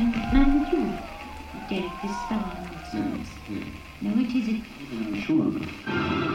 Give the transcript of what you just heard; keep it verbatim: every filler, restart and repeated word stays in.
ninety-two. Derek the Star. Yes, yes. Now, which is it? I'm sure.